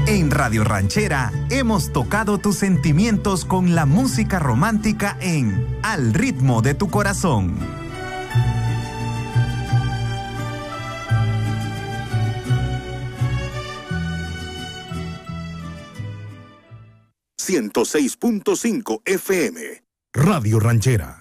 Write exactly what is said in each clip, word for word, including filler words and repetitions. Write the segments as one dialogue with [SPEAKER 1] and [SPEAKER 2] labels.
[SPEAKER 1] En Radio Ranchera hemos tocado tus sentimientos con la música romántica en Al ritmo de tu corazón.
[SPEAKER 2] ciento seis punto cinco F M.
[SPEAKER 3] Radio Ranchera.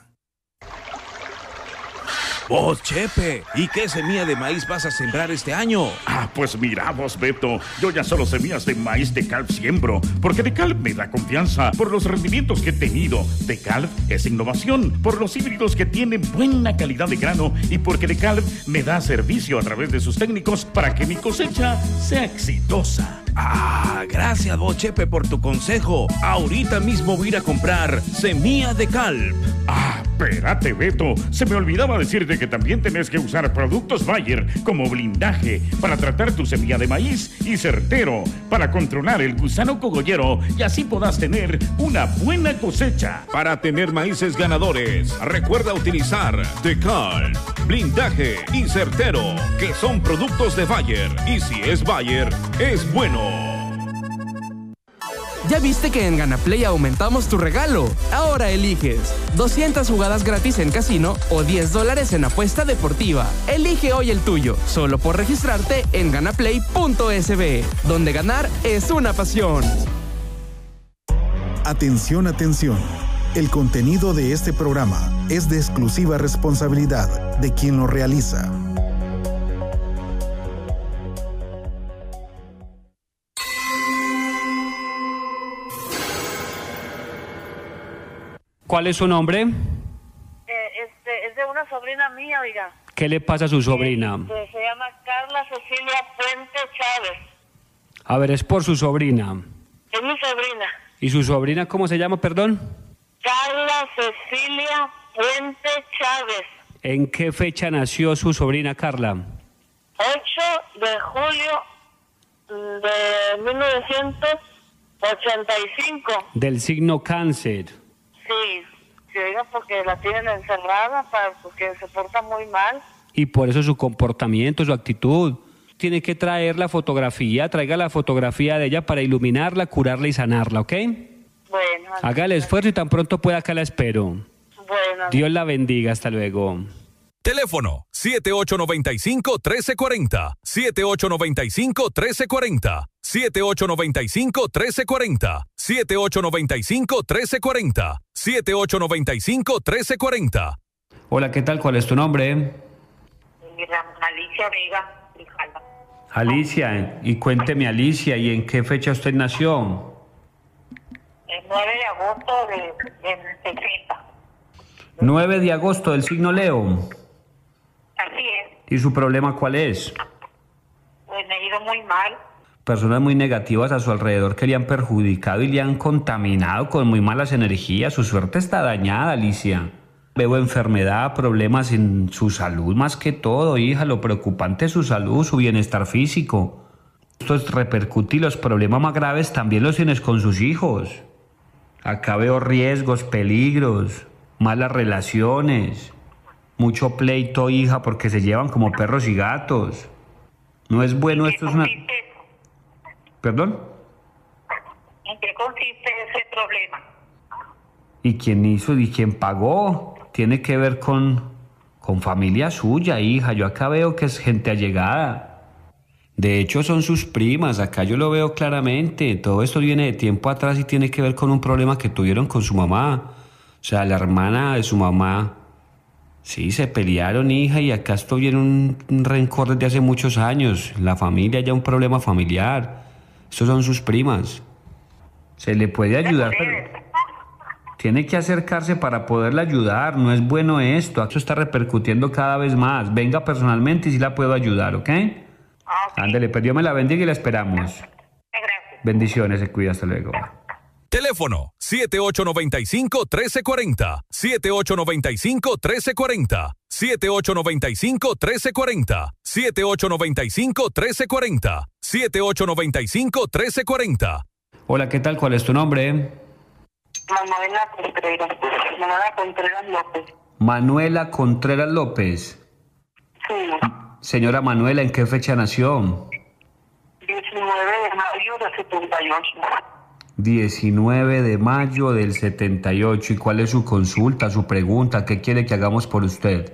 [SPEAKER 4] Vos, Chepe, ¿y qué semilla de maíz vas a sembrar este año?
[SPEAKER 5] Ah, pues mira vos, Beto, yo ya solo semillas de maíz Decalb siembro, porque Decalb me da confianza por los rendimientos que he tenido. Decalb es innovación, por los híbridos que tienen buena calidad de grano y porque Decalb me da servicio a través de sus técnicos para que mi cosecha sea exitosa.
[SPEAKER 4] Ah, gracias vos, Chepe, por tu consejo. Ahorita mismo voy a ir a comprar semilla Decalb.
[SPEAKER 5] Ah, espérate, Beto, se me olvidaba decirte que también tenés que usar productos Bayer como blindaje para tratar tu semilla de maíz y Certero para controlar el gusano cogollero y así podás tener una buena cosecha.
[SPEAKER 4] Para tener maíces ganadores, recuerda utilizar Decalb, blindaje y Certero, que son productos de Bayer. Y si es Bayer, es bueno.
[SPEAKER 6] ¿Ya viste que en Ganaplay aumentamos tu regalo? Ahora eliges doscientas jugadas gratis en casino o diez dólares en apuesta deportiva. Elige hoy el tuyo, solo por registrarte en ganaplay punto es be, donde ganar es una pasión.
[SPEAKER 3] Atención, atención. El contenido de este programa es de exclusiva responsabilidad de quien lo realiza.
[SPEAKER 7] ¿Cuál es su nombre?
[SPEAKER 8] Eh, este, es de una sobrina mía, oiga.
[SPEAKER 7] ¿Qué le pasa a su sobrina?
[SPEAKER 8] Eh, se llama Carla Cecilia Puente Chávez.
[SPEAKER 7] A ver, es por su sobrina.
[SPEAKER 8] Es mi sobrina.
[SPEAKER 7] ¿Y su sobrina cómo se llama, perdón?
[SPEAKER 8] Carla Cecilia Puente Chávez.
[SPEAKER 7] ¿En qué fecha nació su sobrina Carla?
[SPEAKER 8] ocho de julio de mil novecientos ochenta y cinco.
[SPEAKER 7] Del signo cáncer.
[SPEAKER 8] Sí, sí, oiga, porque la tienen encerrada para, porque se porta muy mal.
[SPEAKER 7] Y por eso su comportamiento, su actitud. Tiene que traer la fotografía, traiga la fotografía de ella para iluminarla, curarla y sanarla, ¿ok?
[SPEAKER 8] Bueno.
[SPEAKER 7] Haga el esfuerzo y tan pronto pueda, acá la espero.
[SPEAKER 8] Bueno.
[SPEAKER 7] Dios la bendiga, hasta luego.
[SPEAKER 9] Teléfono siete ocho nueve cinco, uno tres cuatro cero, siete ocho nueve cinco, uno tres cuatro cero, siete ocho nueve cinco, uno tres cuatro cero, siete ocho nueve cinco, uno tres cuatro cero, siete ocho nueve cinco, uno tres cuatro cero.
[SPEAKER 7] Hola, ¿qué tal? ¿Cuál es tu nombre?
[SPEAKER 8] Alicia Vega.
[SPEAKER 7] Alicia, y cuénteme, Alicia, ¿y en qué fecha usted nació?
[SPEAKER 8] El nueve de agosto del sesenta.
[SPEAKER 7] nueve de agosto, del signo Leo.
[SPEAKER 8] Así es.
[SPEAKER 7] ¿Y su problema cuál es?
[SPEAKER 8] Pues me ha ido muy mal.
[SPEAKER 7] Personas muy negativas a su alrededor que le han perjudicado y le han contaminado con muy malas energías. Su suerte está dañada, Alicia. Veo enfermedad, problemas en su salud más que todo, hija. Lo preocupante es su salud, su bienestar físico. Esto es repercutir, los problemas más graves también los tienes con sus hijos. Acá veo riesgos, peligros, malas relaciones, mucho pleito, hija, porque se llevan como perros y gatos. No es bueno, esto es una... ¿Perdón?
[SPEAKER 8] ¿En qué consiste ese problema?
[SPEAKER 7] ¿Y quién hizo y quién pagó? Tiene que ver con, con familia suya, hija. Yo acá veo que es gente allegada. De hecho, son sus primas. Acá yo lo veo claramente. Todo esto viene de tiempo atrás y tiene que ver con un problema que tuvieron con su mamá. O sea, la hermana de su mamá. Sí, se pelearon, hija, y acá esto viene un, un rencor desde hace muchos años. La familia, ya un problema familiar. Estos son sus primas. Se le puede ayudar, pero... Tiene que acercarse para poderla ayudar. No es bueno esto. Esto está repercutiendo cada vez más. Venga personalmente y sí la puedo ayudar, ¿ok? Okay. Ándele, pues Dios me la bendiga y la esperamos.
[SPEAKER 8] Gracias.
[SPEAKER 7] Bendiciones, se cuida, hasta luego.
[SPEAKER 9] Teléfono siete ocho nueve cinco, uno tres cuatro cero, siete ocho nueve cinco, uno tres cuatro cero, siete ocho nueve cinco, uno tres cuatro cero, siete ocho nueve cinco, uno tres cuatro cero, siete ocho nueve cinco, uno tres cuatro cero.
[SPEAKER 7] Hola, ¿qué tal? ¿Cuál es tu nombre?
[SPEAKER 8] Manuela Contreras. Manuela Contreras López.
[SPEAKER 7] Manuela Contreras López.
[SPEAKER 8] Sí.
[SPEAKER 7] Señora Manuela, ¿en qué fecha nació?
[SPEAKER 8] diez diecinueve de mayo del setenta y ocho.
[SPEAKER 7] diecinueve de mayo del setenta y ocho. ¿Y cuál es su consulta, su pregunta? ¿Qué quiere que hagamos por usted?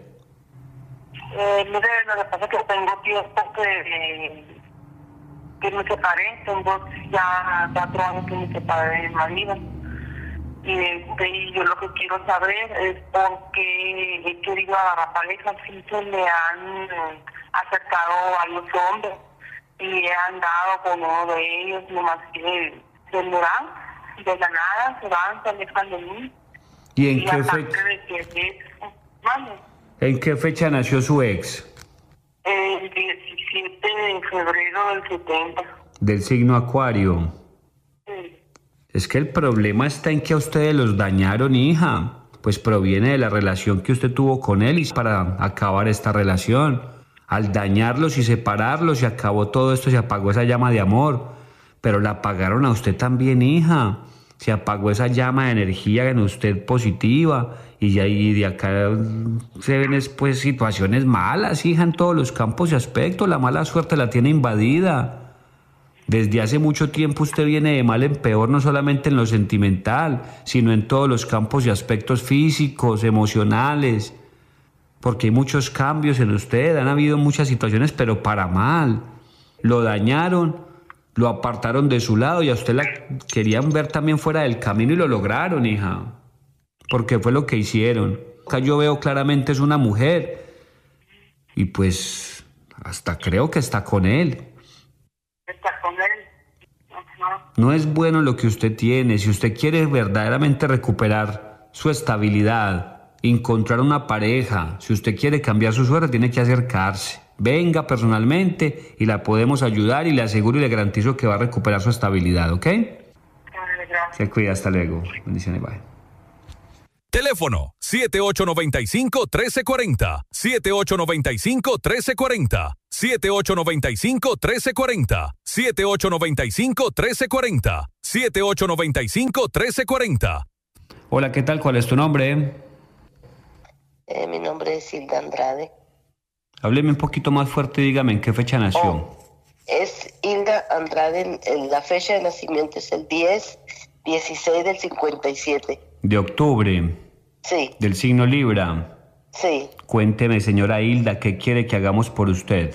[SPEAKER 8] Eh, mire, lo que pasa es que tengo tiempo que, que me separé. Tengo ya cuatro años que me separé de mi marido. Y, este, y yo lo que quiero saber es por qué he querido agarrar parejas. Si se me han acercado a los hombres y he andado con uno de ellos, nomás que del Morán, de la nada, se van, se alejan de mí.
[SPEAKER 7] ¿Y en
[SPEAKER 8] y
[SPEAKER 7] qué
[SPEAKER 8] aparte
[SPEAKER 7] fecha?
[SPEAKER 8] de que es, mami,
[SPEAKER 7] ¿En qué fecha nació su ex?
[SPEAKER 8] el diecisiete de febrero del setenta.
[SPEAKER 7] Del signo Acuario.
[SPEAKER 8] Sí.
[SPEAKER 7] Es que el problema está en que a ustedes los dañaron, hija. Pues proviene de la relación que usted tuvo con él y para acabar esta relación. Al dañarlos y separarlos se acabó todo esto, se apagó esa llama de amor. Pero la apagaron a usted también, hija. Se apagó esa llama de energía en usted positiva. Y ya y de acá se ven pues situaciones malas, hija, en todos los campos y aspectos. La mala suerte la tiene invadida. Desde hace mucho tiempo usted viene de mal en peor, no solamente en lo sentimental, sino en todos los campos y aspectos físicos, emocionales. Porque hay muchos cambios en usted, han habido muchas situaciones, pero para mal. Lo dañaron. Lo apartaron de su lado y a usted la querían ver también fuera del camino y lo lograron, hija. Porque fue lo que hicieron. Acá yo veo claramente es una mujer y pues hasta creo que está con él.
[SPEAKER 8] Está con él. Ajá.
[SPEAKER 7] No es bueno lo que usted tiene. Si usted quiere verdaderamente recuperar su estabilidad, encontrar una pareja, si usted quiere cambiar su suerte, tiene que acercarse. Venga personalmente y la podemos ayudar y le aseguro y le garantizo que va a recuperar su estabilidad, ¿ok? Se cuida, hasta luego. Bendiciones, bye.
[SPEAKER 9] Teléfono siete ocho nueve cinco, uno tres cuatro cero, siete ocho nueve cinco, uno tres cuatro cero, siete ocho nueve cinco, uno tres cuatro cero, siete ocho nueve cinco, uno tres cuatro cero, siete ocho nueve cinco, uno tres cuatro cero.
[SPEAKER 7] Hola, ¿qué tal? ¿Cuál es tu nombre?
[SPEAKER 10] Eh, mi nombre es Hilda Andrade.
[SPEAKER 7] Hábleme un poquito más fuerte y dígame en qué fecha nació.
[SPEAKER 10] Oh, es Hilda Andrade, en la fecha de nacimiento es el diez dieciséis del cincuenta y siete.
[SPEAKER 7] De octubre.
[SPEAKER 10] Sí.
[SPEAKER 7] Del signo Libra.
[SPEAKER 10] Sí.
[SPEAKER 7] Cuénteme, señora Hilda, ¿qué quiere que hagamos por usted?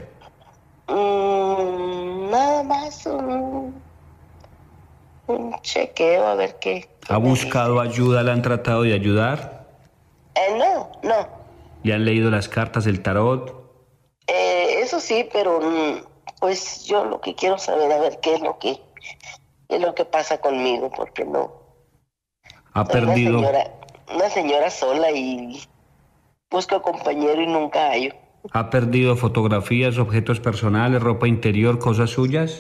[SPEAKER 10] Mm, nada más un, un chequeo, a ver qué. qué
[SPEAKER 7] ¿Ha buscado
[SPEAKER 10] dice.
[SPEAKER 7] ayuda? ¿La han tratado de ayudar?
[SPEAKER 10] Eh, no, no.
[SPEAKER 7] ¿Le han leído las cartas, el tarot?
[SPEAKER 10] Eh, eso sí, pero pues yo lo que quiero saber, a ver qué es lo que, qué es lo que pasa conmigo, porque no.
[SPEAKER 7] Ha
[SPEAKER 10] Soy
[SPEAKER 7] perdido.
[SPEAKER 10] Una señora, una señora sola y busco compañero y nunca hallo.
[SPEAKER 7] ¿Ha perdido fotografías, objetos personales, ropa interior, cosas suyas?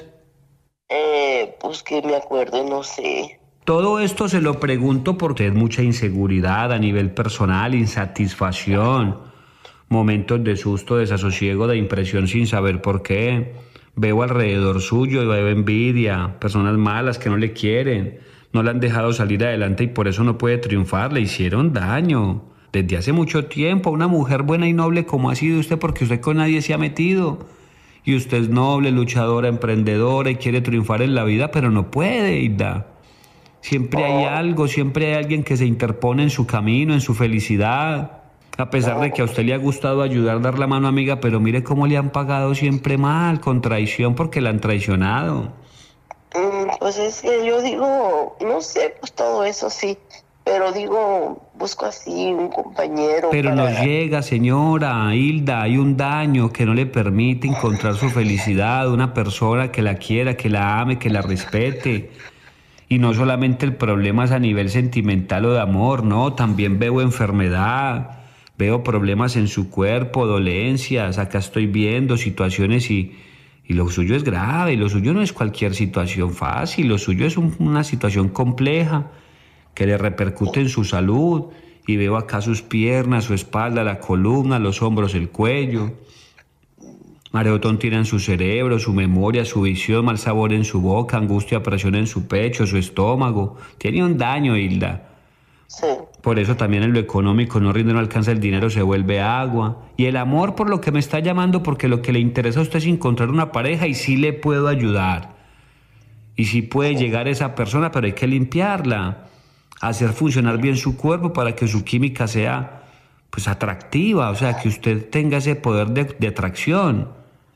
[SPEAKER 10] Eh, pues que me acuerdo, no sé.
[SPEAKER 7] Todo esto se lo pregunto porque es mucha inseguridad a nivel personal, insatisfacción, momentos de susto, desasosiego, de impresión sin saber por qué. Veo alrededor suyo y veo envidia, personas malas que no le quieren, no le han dejado salir adelante y por eso no puede triunfar, le hicieron daño. Desde hace mucho tiempo, una mujer buena y noble como ha sido usted, porque usted con nadie se ha metido. Y usted es noble, luchadora, emprendedora y quiere triunfar en la vida, pero no puede, Hilda. Siempre hay algo, siempre hay alguien que se interpone en su camino, en su felicidad. A pesar de que a usted le ha gustado ayudar, dar la mano amiga, pero mire cómo le han pagado siempre mal, con traición, porque la han traicionado.
[SPEAKER 10] Mm, pues es que yo digo, no sé, pues todo eso sí, pero digo, busco así un compañero.
[SPEAKER 7] Pero
[SPEAKER 10] para...
[SPEAKER 7] no llega, señora Hilda, hay un daño que no le permite encontrar su felicidad, una persona que la quiera, que la ame, que la respete. Y no solamente el problema es a nivel sentimental o de amor, no, también veo enfermedad, veo problemas en su cuerpo, dolencias, acá estoy viendo situaciones y, y lo suyo es grave, y lo suyo no es cualquier situación fácil, lo suyo es un, una situación compleja que le repercute en su salud, y veo acá sus piernas, su espalda, la columna, los hombros, el cuello. Mareotón tiene en su cerebro, su memoria, su visión, mal sabor en su boca, angustia, presión en su pecho, su estómago. Tiene un daño, Hilda.
[SPEAKER 10] Sí.
[SPEAKER 7] Por eso también en lo económico no rinde, no alcanza el dinero, se vuelve agua. Y el amor, por lo que me está llamando, porque lo que le interesa a usted es encontrar una pareja y sí le puedo ayudar. Y sí puede llegar esa persona, pero hay que limpiarla, hacer funcionar bien su cuerpo para que su química sea pues atractiva, o sea, que usted tenga ese poder de, de atracción.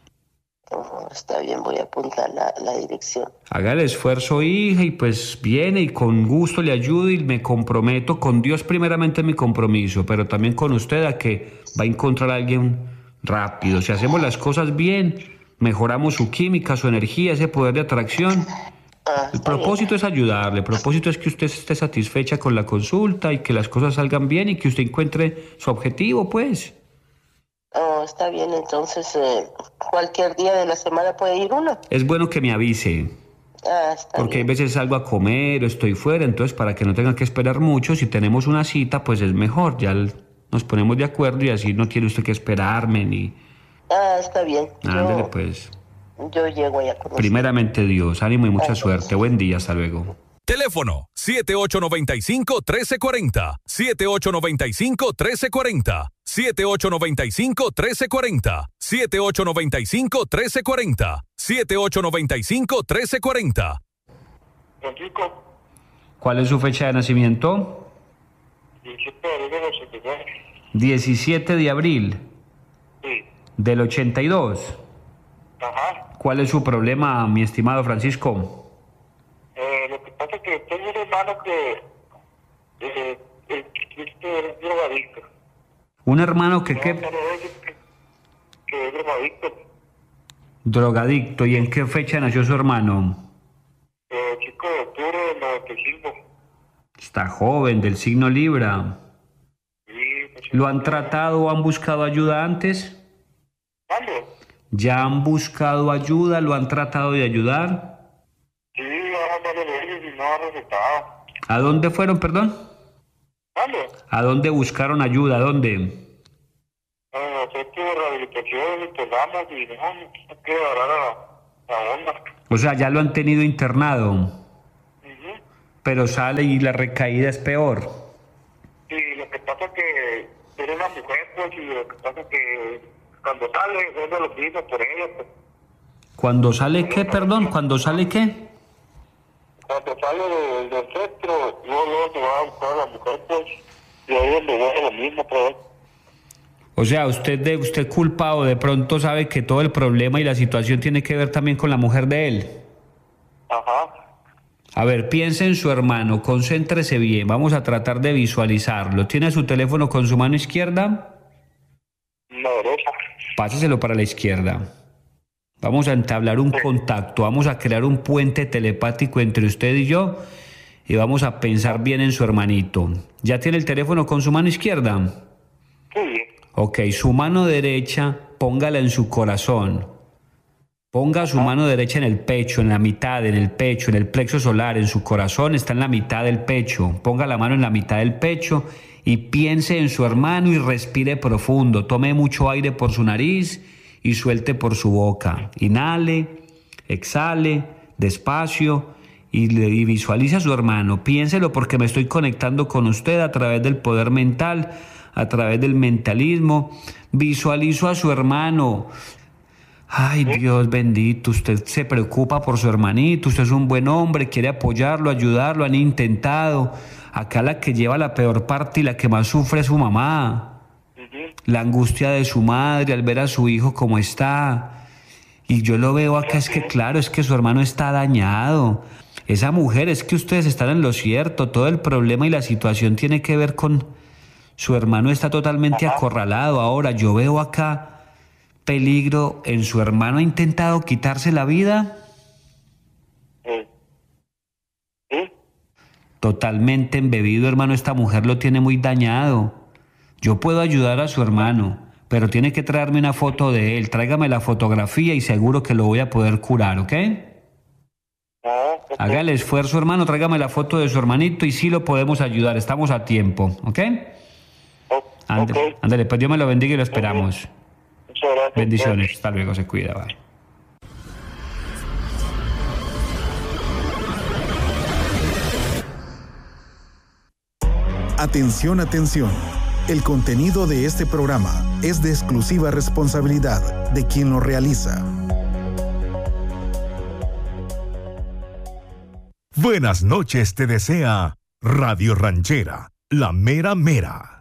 [SPEAKER 10] Oh, está bien, voy a apuntar la, la dirección.
[SPEAKER 7] Haga el esfuerzo, hija, y pues viene y con gusto le ayudo y me comprometo con Dios primeramente mi compromiso, pero también con usted a que va a encontrar a alguien rápido. Si hacemos las cosas bien, mejoramos su química, su energía, ese poder de atracción.
[SPEAKER 10] Ah,
[SPEAKER 7] El propósito bien. Es ayudarle, el propósito es que usted esté satisfecha con la consulta y que las cosas salgan bien y que usted encuentre su objetivo, pues.
[SPEAKER 10] Oh, está bien, entonces eh, cualquier día de la semana puede ir uno.
[SPEAKER 7] Es bueno que me avise.
[SPEAKER 10] Ah, está
[SPEAKER 7] Porque
[SPEAKER 10] bien.
[SPEAKER 7] hay veces salgo a comer o estoy fuera, entonces para que no tengan que esperar mucho, si tenemos una cita, pues es mejor, ya nos ponemos de acuerdo y así no tiene usted que esperarme ni...
[SPEAKER 10] Ah, está bien.
[SPEAKER 7] Ándale,
[SPEAKER 10] yo,
[SPEAKER 7] pues.
[SPEAKER 10] Yo llego allá con usted.
[SPEAKER 7] Primeramente Dios, ánimo y mucha
[SPEAKER 10] Ay,
[SPEAKER 7] suerte. Buen día, hasta luego.
[SPEAKER 9] Teléfono siete ocho nueve cinco, uno tres cuatro cero, siete ocho nueve cinco, uno tres cuatro cero, siete ocho nueve cinco, uno tres cuatro cero, siete ocho nueve cinco, uno tres cuatro cero, siete ocho nueve cinco, uno tres cuatro cero.
[SPEAKER 8] Francisco,
[SPEAKER 7] ¿Cuál es su fecha de nacimiento?
[SPEAKER 8] diecisiete de abril del ochenta y nueve.
[SPEAKER 7] diecisiete de abril
[SPEAKER 8] Sí.
[SPEAKER 7] del ochenta y dos.
[SPEAKER 8] Ajá.
[SPEAKER 7] ¿Cuál es su problema, mi estimado Francisco?
[SPEAKER 8] Eh, lo que pasa es que tengo un hermano que eh, eh, este es drogadicto.
[SPEAKER 7] Un hermano que
[SPEAKER 8] No,
[SPEAKER 7] qué...
[SPEAKER 8] no, no, que, que es drogadicto.
[SPEAKER 7] Drogadicto. ¿Y en qué fecha nació su hermano?
[SPEAKER 8] Eh, chico de octubre del noventa y cinco.
[SPEAKER 7] Está joven, del signo Libra.
[SPEAKER 8] Sí, pues,
[SPEAKER 7] ¿Lo han tratado o han buscado ayuda antes?
[SPEAKER 8] ¿Dónde?
[SPEAKER 7] ¿Ya han buscado ayuda? ¿Lo han tratado de ayudar?
[SPEAKER 8] Sí, ya varias veces y no ha resultado.
[SPEAKER 7] ¿A dónde fueron, perdón?
[SPEAKER 8] ¿Dónde?
[SPEAKER 7] ¿A dónde buscaron ayuda? ¿A dónde?
[SPEAKER 8] En el centro de rehabilitación, internados y no, no quiero agarrar a la, la onda.
[SPEAKER 7] O sea, ya lo han tenido internado,
[SPEAKER 8] Uh-huh.
[SPEAKER 7] pero sale y la recaída es peor.
[SPEAKER 8] Sí, lo que pasa es que tiene una mujer, pues, y lo que pasa es que cuando sale, es de los mismos por ella, pues.
[SPEAKER 7] ¿Cuando sale qué, perdón? ¿Cuando sale qué?
[SPEAKER 8] Cuando sale de, del centro, luego, luego se va a buscar a la mujer, pues, y ahí es donde va lo mismo, pues.
[SPEAKER 7] O sea, usted de usted culpa o de pronto sabe que todo el problema y la situación tiene que ver también con la mujer de él.
[SPEAKER 8] Ajá.
[SPEAKER 7] A ver, piense en su hermano, concéntrese bien, vamos a tratar de visualizarlo. ¿Tiene su teléfono con su mano izquierda?
[SPEAKER 8] La derecha.
[SPEAKER 7] Páseselo para la izquierda. Vamos a entablar un contacto, vamos a crear un puente telepático entre usted y yo y vamos a pensar bien en su hermanito. ¿Ya tiene el teléfono con su mano izquierda?
[SPEAKER 8] Sí.
[SPEAKER 7] Ok, su mano derecha, póngala en su corazón. Ponga su mano derecha en el pecho, en la mitad, en el pecho, en el plexo solar, en su corazón, está en la mitad del pecho. Ponga la mano en la mitad del pecho y piense en su hermano y respire profundo. Tome mucho aire por su nariz y suelte por su boca. Inhale, exhale, despacio y, le, y visualice a su hermano. Piénselo porque me estoy conectando con usted a través del poder mental, a través del mentalismo. Visualizo a su hermano. Ay, Dios bendito, usted se preocupa por su hermanito, usted es un buen hombre, quiere apoyarlo, ayudarlo, han intentado. Acá la que lleva la peor parte y la que más sufre es su mamá. La angustia de su madre al ver a su hijo como está. Y yo lo veo acá, es que claro, es que su hermano está dañado. Esa mujer, es que ustedes están en lo cierto, todo el problema y la situación tiene que ver con... Su hermano está totalmente acorralado. Ahora yo veo acá peligro en su hermano. ¿Ha intentado quitarse la vida?
[SPEAKER 8] Sí. ¿Sí?
[SPEAKER 7] Totalmente embebido, hermano. Esta mujer lo tiene muy dañado. Yo puedo ayudar a su hermano, pero tiene que traerme una foto de él. Tráigame la fotografía y seguro que lo voy a poder curar, ¿ok?
[SPEAKER 8] Ah, ok.
[SPEAKER 7] Haga el esfuerzo, hermano. Tráigame la foto de su hermanito y sí lo podemos ayudar. Estamos a tiempo, ¿ok? Ándale,
[SPEAKER 8] Ok.
[SPEAKER 7] ándale, pues Dios me lo bendiga y lo esperamos.
[SPEAKER 8] Muchas gracias.
[SPEAKER 7] Bendiciones. Hasta luego, se cuida. Bye.
[SPEAKER 3] Atención, atención. El contenido de este programa es de exclusiva responsabilidad de quien lo realiza.
[SPEAKER 2] Buenas noches te desea Radio Ranchera, la mera mera.